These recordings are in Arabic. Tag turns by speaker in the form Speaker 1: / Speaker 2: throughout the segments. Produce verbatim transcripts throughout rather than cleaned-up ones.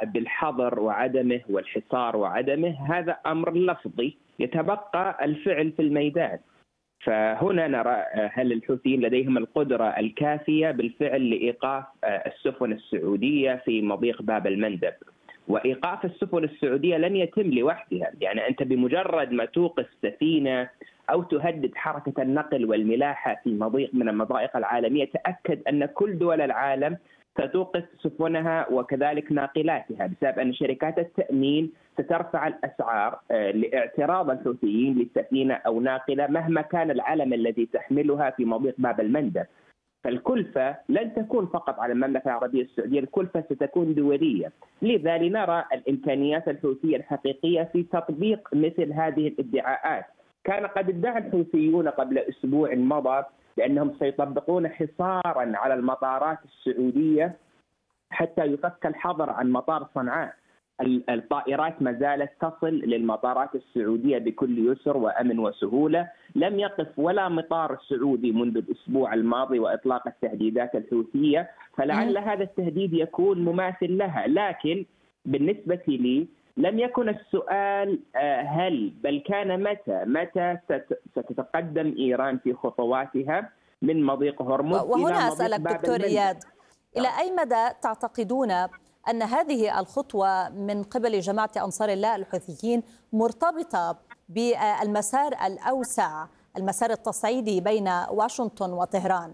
Speaker 1: بالحظر وعدمه والحصار وعدمه هذا أمر لفظي، يتبقى الفعل في الميدان. فهنا نرى هل الحوثيين لديهم القدرة الكافية بالفعل لإيقاف السفن السعودية في مضيق باب المندب. وإيقاف السفن السعودية لن يتم لوحدها، يعني أنت بمجرد ما توقف سفينة أو تهدد حركة النقل والملاحة في مضيق من المضائق العالمية، تأكد أن كل دول العالم ستوقف سفنها وكذلك ناقلاتها، بسبب أن شركات التأمين سترفع الأسعار لاعتراض الحوثيين لسفينة أو ناقلة مهما كان العلم الذي تحملها في مضيق باب المندب. فالكلفة لن تكون فقط على المملكة العربية السعودية، الكلفة ستكون دولية. لذا لنرى الإمكانيات الحوثية الحقيقية في تطبيق مثل هذه الادعاءات. كان قد ادعى الحوثيون قبل أسبوع مضى بأنهم سيطبقون حصارا على المطارات السعودية حتى يفك الحظر عن مطار صنعاء. الطائرات ما زالت تصل للمطارات السعودية بكل يسر وأمن وسهولة. لم يقف ولا مطار سعودي منذ الأسبوع الماضي وإطلاق التهديدات الحوثية، فلعل هذا التهديد يكون مماثل لها. لكن بالنسبة لي لم يكن السؤال هل، بل كان متى متى ستتقدم إيران في خطواتها من مضيق هرمز.
Speaker 2: وهنا أسألك دكتور إياد، إلى أي مدى تعتقدون أن هذه الخطوة من قبل جماعة أنصار الله الحوثيين مرتبطة بالمسار الأوسع، المسار التصعيدي بين واشنطن وطهران؟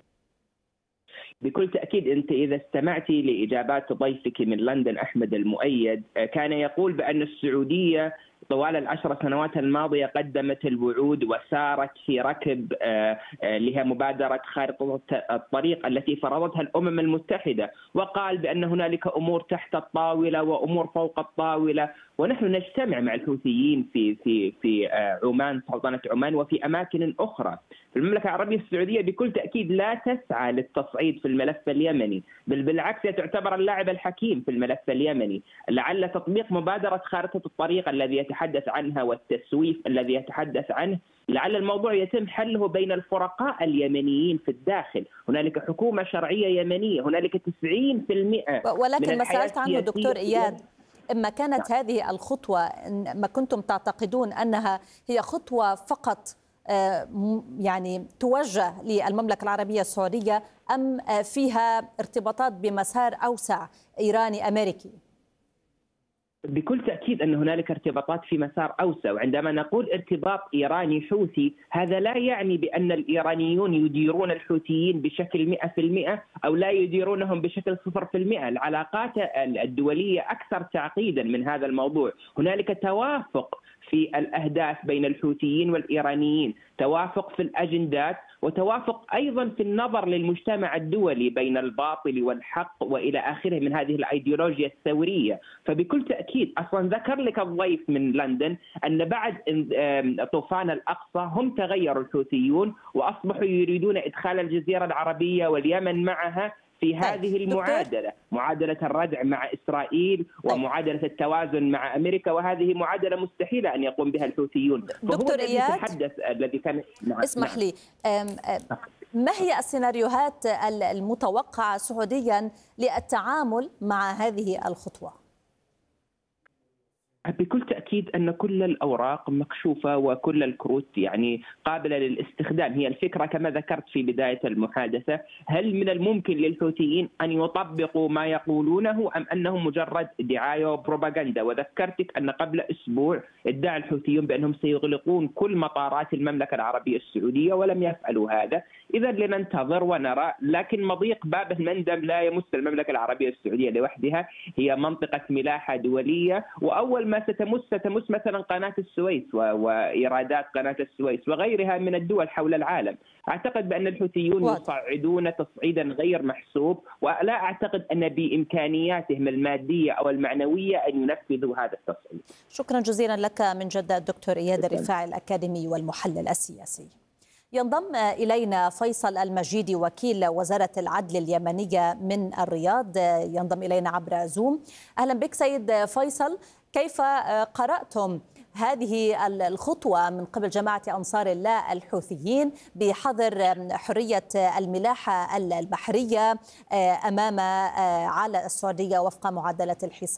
Speaker 1: بكل تأكيد أنت إذا استمعتي لإجابات ضيفك من لندن أحمد المؤيد، كان يقول بأن السعودية طوال العشر سنوات الماضية قدمت الوعود وسارت في ركب لها مبادرة خارطة الطريق التي فرضتها الأمم المتحدة، وقال بأن هنالك أمور تحت الطاولة وأمور فوق الطاولة. ونحن نجتمع مع الحوثيين في في في عمان، سلطنة عمان، وفي أماكن أخرى. المملكة العربية السعودية بكل تأكيد لا تسعى للتصعيد في الملف اليمني، بل بالعكس هي تعتبر اللاعب الحكيم في الملف اليمني. لعل تطبيق مبادرة خارطة الطريق الذي يتحدث عنها والتسويف الذي يتحدث عنه، لعل الموضوع يتم حله بين الفرقاء اليمنيين في الداخل. هنالك حكومة شرعية يمنية، هنالك تسعين بالمئة
Speaker 2: ولكن ما سألت عنه دكتور إياد، إما كانت هذه الخطوة ما كنتم تعتقدون أنها هي خطوة فقط يعني توجه للمملكة العربية السعودية، أم فيها ارتباطات بمسار أوسع إيراني أمريكي؟
Speaker 1: بكل تأكيد أن هنالك ارتباطات في مسار أوسع. وعندما نقول ارتباط إيراني حوثي، هذا لا يعني بأن الإيرانيون يديرون الحوثيين بشكل مئة في المئة أو لا يديرونهم بشكل صفر في المئة. العلاقات الدولية أكثر تعقيدا من هذا الموضوع. هنالك توافق في الأهداف بين الحوثيين والإيرانيين، توافق في الأجندات، وتوافق أيضا في النظر للمجتمع الدولي بين الباطل والحق وإلى آخره من هذه الأيديولوجيا الثورية. فبكل تأكيد أصلا ذكر لك الضيف من لندن أن بعد طوفان الأقصى هم تغيروا الحوثيون وأصبحوا يريدون إدخال الجزيرة العربية واليمن معها في هذه المعادلة، معادلة الردع مع إسرائيل ومعادلة التوازن مع أمريكا، وهذه معادلة مستحيلة أن يقوم بها الحوثيون.
Speaker 2: دكتور إياد،
Speaker 1: تحدث الذي كان نعم.
Speaker 2: اسمح لي، ما هي السيناريوهات المتوقعة سعوديا للتعامل مع هذه الخطوة؟
Speaker 1: بكل تأكيد أن كل الأوراق مكشوفة وكل الكروت يعني قابلة للاستخدام. هي الفكرة كما ذكرت في بداية المحادثة، هل من الممكن للحوثيين أن يطبقوا ما يقولونه أم أنه مجرد دعاية وبروباغندا؟ وذكرتك أن قبل أسبوع ادعى الحوثيون بأنهم سيغلقون كل مطارات المملكة العربية السعودية ولم يفعلوا هذا. إذا لننتظر ونرى. لكن مضيق باب المندب لا يمس المملكة العربية السعودية لوحدها، هي منطقة ملاحة دولية، وأول ما ستمس ستمس مثلا قناة السويس وإيرادات قناة السويس وغيرها من الدول حول العالم. أعتقد بأن الحوثيون يصعدون تصعيدا غير محسوب، ولا أعتقد أن بإمكانياتهم المادية أو المعنوية أن ينفذوا هذا التصعيد.
Speaker 2: شكرا جزيلا لك من جدة الدكتور إياد الرفاعي الأكاديمي والمحلل السياسي. ينضم إلينا فيصل المجيدي وكيل وزارة العدل اليمنية من الرياض، ينضم إلينا عبر زوم. أهلا بك سيد فيصل، كيف قرأتم هذه الخطوة من قبل جماعة أنصار الله الحوثيين بحظر حرية الملاحة البحرية أمام على السعودية وفق معادلة الحصار؟